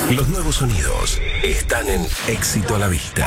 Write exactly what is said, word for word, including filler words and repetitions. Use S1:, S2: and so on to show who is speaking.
S1: Los nuevos sonidos están en Éxito a la Vista.